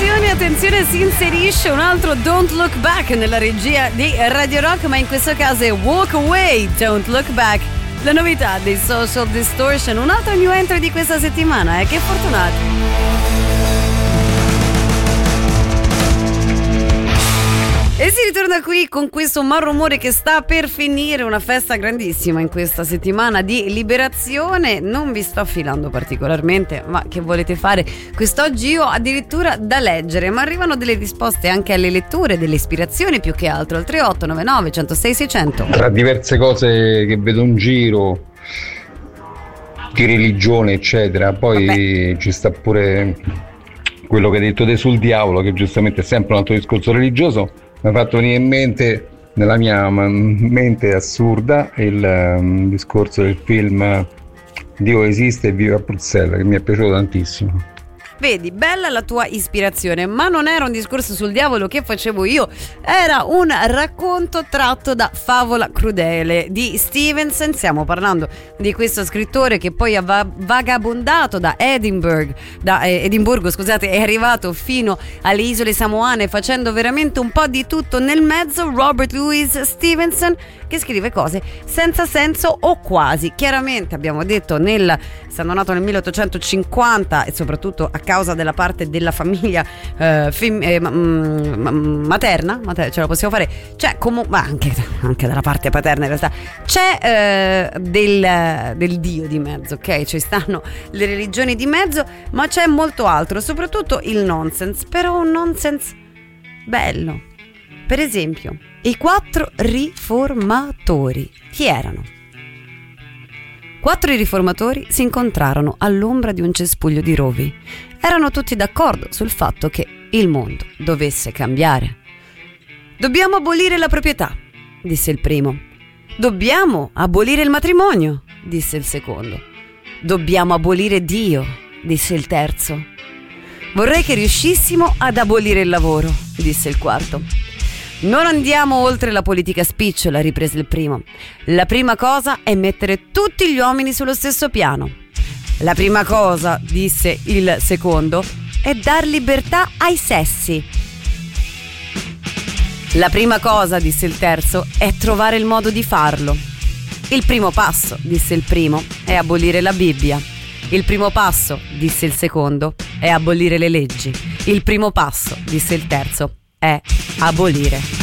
Attenzione, si inserisce un altro Don't Look Back nella regia di Radio Rock, ma in questo caso è Walk Away, Don't Look Back, la novità dei Social Distortion, un altro new entry di questa settimana, che fortunati. E si ritorna qui con questo malrumore che sta per finire, una festa grandissima in questa settimana di liberazione. Non vi sto affilando particolarmente, ma che volete fare? Quest'oggi io addirittura da leggere, ma arrivano delle risposte anche alle letture, delle ispirazioni più che altro, al 3899 106 600. Tra diverse cose che vedo in giro, di religione eccetera, poi ci sta pure quello che hai detto te sul diavolo, che giustamente è sempre un altro discorso religioso. Mi ha fatto venire in mente, nella mia mente assurda, il discorso del film Dio esiste e vive a Bruxelles, che mi è piaciuto tantissimo. Vedi, bella la tua ispirazione, ma non era un discorso sul diavolo che facevo io, era un racconto tratto da Favola crudele di Stevenson. Stiamo parlando di questo scrittore che poi ha vagabondato da Edimburgo, è arrivato fino alle isole Samoane facendo veramente un po' di tutto nel mezzo. Robert Louis Stevenson, che scrive cose senza senso o quasi. Chiaramente abbiamo detto essendo nato nel 1850 e soprattutto a causa della parte della famiglia materna, ce la possiamo fare, cioè ma anche dalla parte paterna in realtà c'è del Dio di mezzo, ok? Ci stanno le religioni di mezzo, ma c'è molto altro, soprattutto il nonsense, però un nonsense bello. Per esempio, i 4 riformatori. Chi erano? 4 riformatori si incontrarono all'ombra di un cespuglio di rovi. Erano tutti d'accordo sul fatto che il mondo dovesse cambiare. Dobbiamo abolire la proprietà, disse il primo. Dobbiamo abolire il matrimonio, disse il secondo. Dobbiamo abolire Dio, disse il terzo. Vorrei che riuscissimo ad abolire il lavoro, disse il quarto. Non andiamo oltre la politica spicciola, riprese il primo. La prima cosa è mettere tutti gli uomini sullo stesso piano. La prima cosa, disse il secondo, è dar libertà ai sessi. La prima cosa, disse il terzo, è trovare il modo di farlo. Il primo passo, disse il primo, è abolire la Bibbia. Il primo passo, disse il secondo, è abolire le leggi. Il primo passo, disse il terzo, è abolire